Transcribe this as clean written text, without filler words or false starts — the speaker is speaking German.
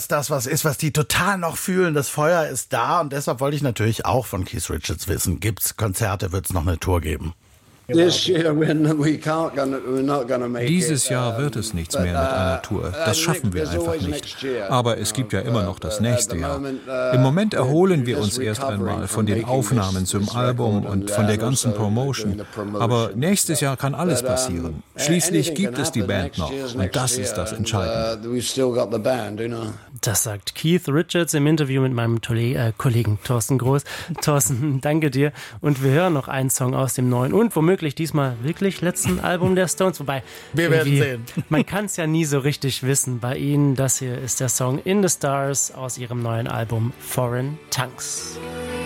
das was ist, was die total noch fühlen. Das Feuer ist da und deshalb wollte ich natürlich auch von Keith Richards wissen, gibt's Konzerte, wird's noch eine Tour geben? Dieses Jahr wird es nichts mehr mit einer Tour. Das schaffen wir einfach nicht. Aber es gibt ja immer noch das nächste Jahr. Im Moment erholen wir uns erst einmal von den Aufnahmen zum Album und von der ganzen Promotion. Aber nächstes Jahr kann alles passieren. Schließlich gibt es die Band noch und das ist das Entscheidende. Das sagt Keith Richards im Interview mit meinem Kollegen Thorsten Groß. Thorsten, danke dir. Und wir hören noch einen Song aus dem neuen und womöglich diesmal wirklich letzten Album der Stones. Wobei, wir werden sehen. Man kann es ja nie so richtig wissen bei ihnen. Das hier ist der Song In the Stars aus ihrem neuen Album Foreign Tongues.